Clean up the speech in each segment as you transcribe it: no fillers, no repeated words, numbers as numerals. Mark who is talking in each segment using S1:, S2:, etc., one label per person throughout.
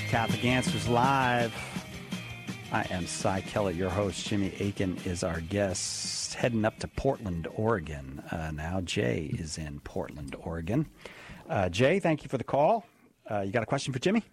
S1: Catholic Answers Live. I am Cy Kellett, your host. Jimmy Akin is our guest, heading up to Portland, Oregon. Now, Jay is in Portland, Oregon. Jay, thank you for the call. You got a question for Jimmy?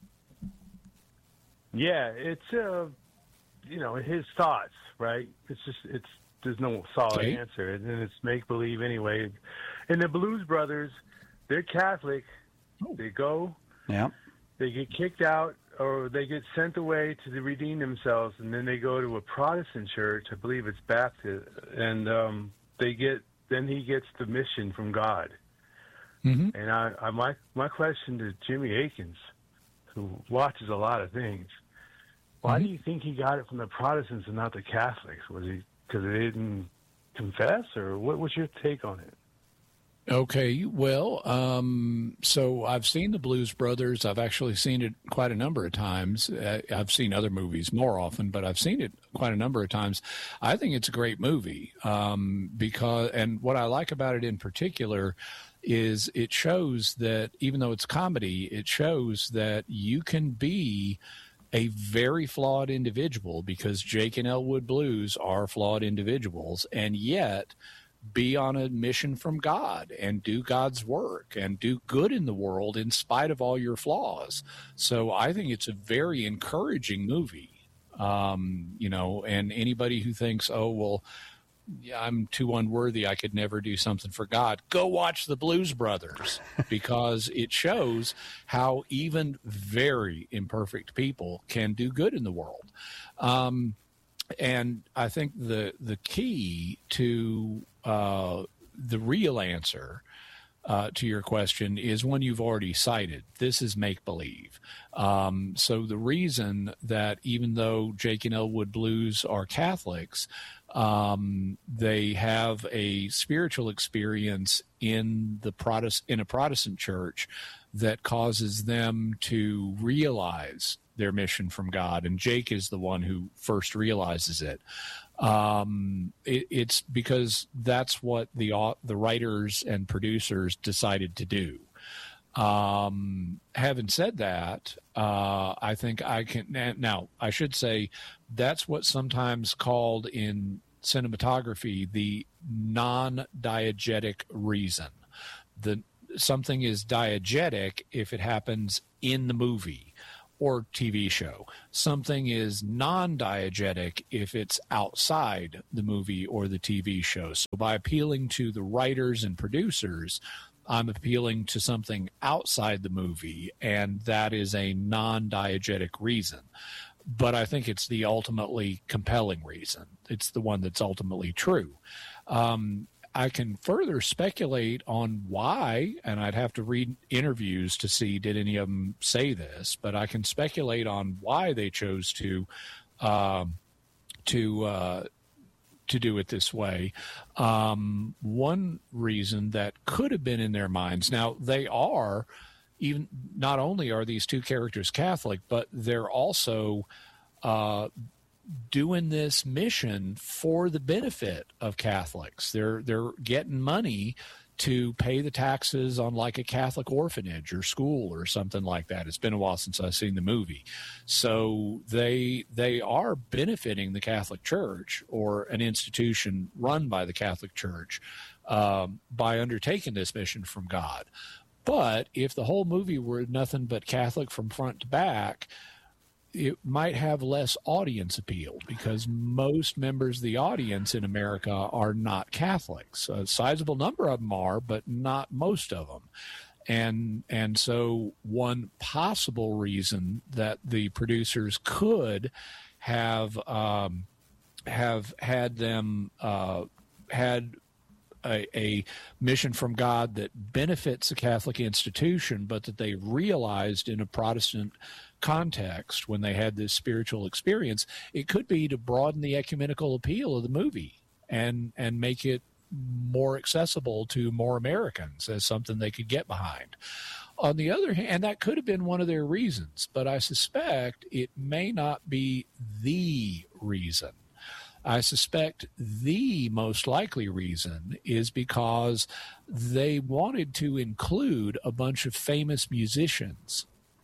S2: Yeah, it's his thoughts, right? There's no solid answer, and it's make believe anyway. And the Blues Brothers, they're Catholic. They go, they get kicked out, or they get sent away to redeem themselves, and then they go to a Protestant church. I believe it's Baptist, and he gets the mission from God. Mm-hmm. And my question to Jimmy Akins, who watches a lot of things, why do you think he got it from the Protestants and not the Catholics? Was he because they didn't confess, or what was your take on it?
S3: Okay, well, so I've seen the Blues Brothers. I've actually seen it quite a number of times. I've seen other movies more often, but I've seen it quite a number of times. I think it's a great movie and what I like about it in particular is it shows that even though it's comedy, it shows that you can be a very flawed individual, because Jake and Elwood Blues are flawed individuals, and yet be on a mission from God and do God's work and do good in the world in spite of all your flaws. So I think it's a very encouraging movie. And anybody who thinks, I'm too unworthy, I could never do something for God, go watch the Blues Brothers, because it shows how even very imperfect people can do good in the world. And I think the key to the real answer to your question is one you've already cited. This is make-believe. So the reason that even though Jake and Elwood Blues are Catholics, they have a spiritual experience in a Protestant church that causes them to realize their mission from God, and Jake is the one who first realizes it. It's because that's what the writers and producers decided to do. Having said that, I think I can now. I should say that's what's sometimes called in cinematography the non-diegetic reason. Something is diegetic if it happens in the movie or TV show. Something is non-diegetic if it's outside the movie or the TV show. So by appealing to the writers and producers, I'm appealing to something outside the movie, and that is a non-diegetic reason. But I think it's the ultimately compelling reason. It's the one that's ultimately true. I can further speculate on why, and I'd have to read interviews to see did any of them say this, but I can speculate on why they chose to do it this way. One reason that could have been in their minds. Now they are even not only are these two characters Catholic, but they're also doing this mission for the benefit of Catholics. They're getting money to pay the taxes on like a Catholic orphanage or school or something like that. It's been a while since I've seen the movie. So they are benefiting the Catholic Church or an institution run by the Catholic Church by undertaking this mission from God. But if the whole movie were nothing but Catholic from front to back, it might have less audience appeal, because most members of the audience in America are not Catholics. A sizable number of them are, but not most of them. And so one possible reason that the producers could have had them had a mission from God that benefits the Catholic institution, but that they realized in a Protestant context when they had this spiritual experience, it could be to broaden the ecumenical appeal of the movie and make it more accessible to more Americans as something they could get behind. On the other hand, and that could have been one of their reasons, but I suspect it may not be the reason. I suspect the most likely reason is because they wanted to include a bunch of famous musicians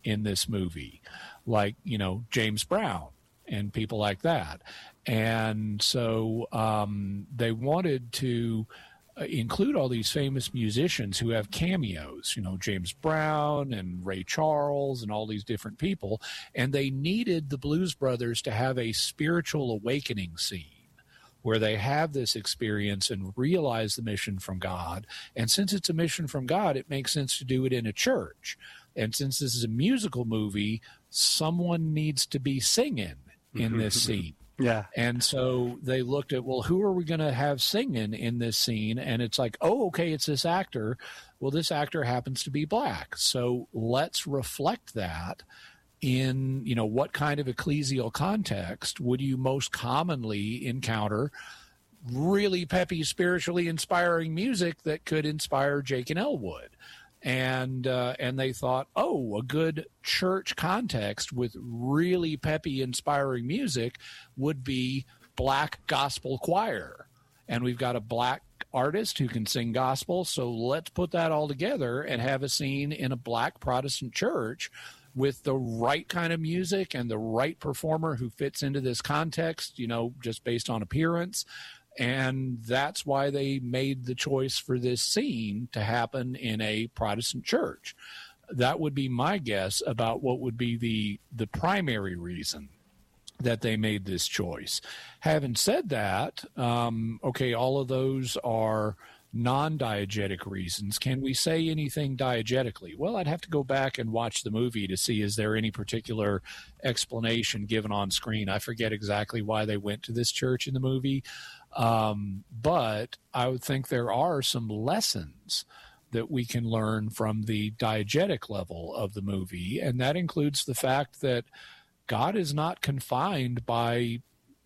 S3: in this movie, like, James Brown and people like that. And so they wanted to include all these famous musicians who have cameos, James Brown and Ray Charles and all these different people. And they needed the Blues Brothers to have a spiritual awakening scene where they have this experience and realize the mission from God. And since it's a mission from God, it makes sense to do it in a church. And since this is a musical movie, someone needs to be singing in this scene.
S1: Yeah.
S3: And so they looked at, well, who are we going to have singing in this scene? And it's like, oh, okay, it's this actor. Well, this actor happens to be black. So let's reflect that in, what kind of ecclesial context would you most commonly encounter really peppy, spiritually inspiring music that could inspire Jake and Elwood? And they thought, oh, a good church context with really peppy, inspiring music would be black gospel choir. And we've got a black artist who can sing gospel, so let's put that all together and have a scene in a black Protestant church with the right kind of music and the right performer who fits into this context, just based on appearance. And that's why they made the choice for this scene to happen in a Protestant church. That would be my guess about what would be the primary reason that they made this choice. Having said that, okay, all of those are non-diegetic reasons. Can we say anything diegetically? Well, I'd have to go back and watch the movie to see, is there any particular explanation given on screen? I forget exactly why they went to this church in the movie. But I would think there are some lessons that we can learn from the diegetic level of the movie. And that includes the fact that God is not confined by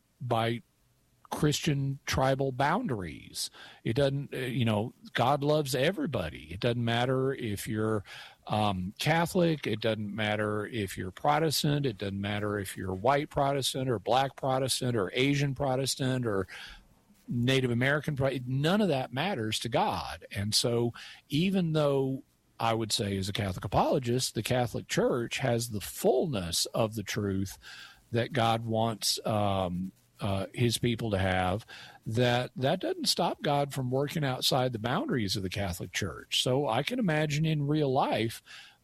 S3: Christian tribal boundaries. It doesn't, God loves everybody. It doesn't matter if you're Catholic. It doesn't matter if you're Protestant. It doesn't matter if you're white Protestant or black Protestant or Asian Protestant or Native American. None of that matters to God. And so even though I would say, as a Catholic apologist, the Catholic Church has the fullness of the truth that God wants his people to have, that doesn't stop God from working outside the boundaries of the Catholic Church. So I can imagine in real life,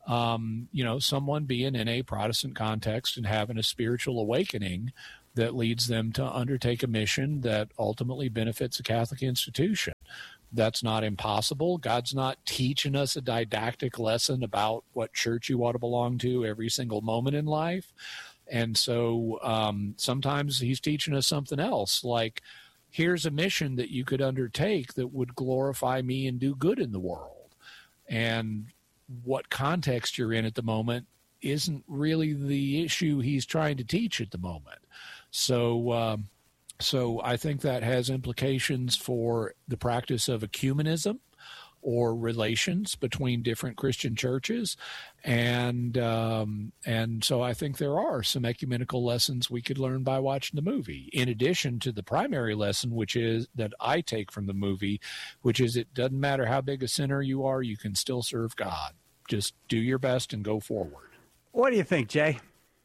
S3: someone being in a Protestant context and having a spiritual awakening that leads them to undertake a mission that ultimately benefits a Catholic institution. That's not impossible. God's not teaching us a didactic lesson about what church you ought to belong to every single moment in life. And so sometimes he's teaching us something else, like, here's a mission that you could undertake that would glorify me and do good in the world. And what context you're in at the moment isn't really the issue he's trying to teach at the moment. So I think that has implications for the practice of ecumenism or relations between different Christian churches. And so I think there are some ecumenical lessons we could learn by watching the movie, in addition to the primary lesson, which is that I take from the movie, which is it doesn't matter how big a sinner you are, you can still serve God. Just do your best and go forward.
S1: What do you think, Jay?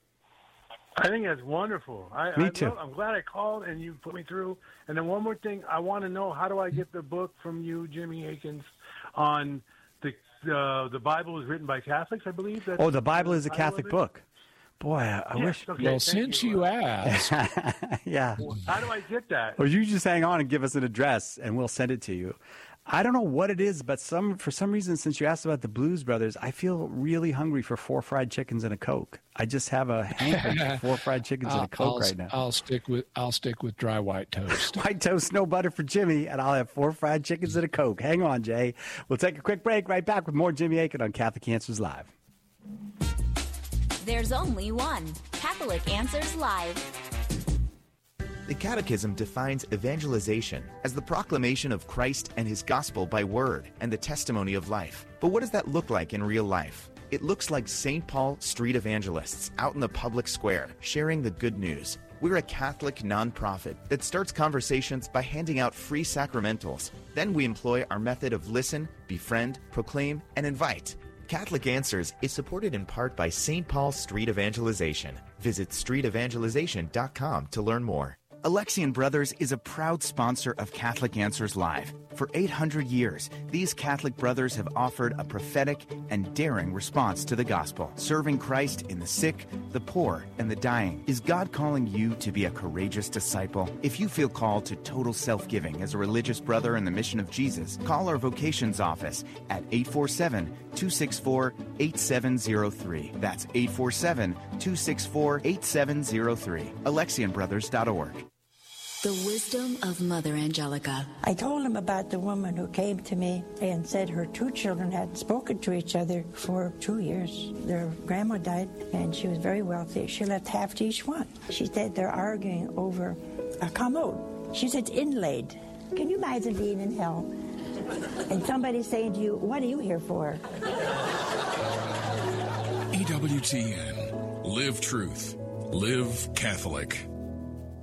S2: I think that's wonderful.
S1: Me too.
S2: I'm glad I called and you put me through. And then one more thing, I want to know, how do I get the book from you, Jimmy Akins, on the Bible was written by Catholics, I believe?
S1: The Bible is a Catholic book. Boy, I wish.
S2: Okay,
S3: well, since you asked.
S1: Yeah.
S2: How do I get that?
S1: Well, you just hang on and give us an address, and we'll send it to you. I don't know what it is, but for some reason, since you asked about the Blues Brothers, I feel really hungry for 4 fried chickens and a Coke. I just have a hankering for 4 fried chickens and a Coke right now.
S3: I'll stick with dry white toast.
S1: White toast, no butter for Jimmy, and I'll have 4 fried chickens and a Coke. Hang on, Jay. We'll take a quick break. Right back with more Jimmy Akin on Catholic Answers Live.
S4: There's only one Catholic Answers Live.
S5: The Catechism defines evangelization as the proclamation of Christ and his gospel by word and the testimony of life. But what does that look like in real life? It looks like St. Paul street evangelists out in the public square sharing the good news. We're a Catholic nonprofit that starts conversations by handing out free sacramentals. Then we employ our method of listen, befriend, proclaim, and invite. Catholic Answers is supported in part by St. Paul Street Evangelization. Visit streetevangelization.com to learn more. Alexian Brothers is a proud sponsor of Catholic Answers Live. For 800 years, these Catholic brothers have offered a prophetic and daring response to the gospel, serving Christ in the sick, the poor, and the dying. Is God calling you to be a courageous disciple? If you feel called to total self-giving as a religious brother in the mission of Jesus, call our vocations office at 847-264-8703. That's 847-264-8703. AlexianBrothers.org.
S4: The wisdom of Mother Angelica.
S6: I told him about the woman who came to me and said her two children hadn't spoken to each other for 2 years. Their grandma died, and she was very wealthy. She left half to each one. She said they're arguing over a commode. She said it's inlaid. Can you imagine being in hell and somebody saying to you, what are you here for?
S7: EWTN. Live truth. Live Catholic.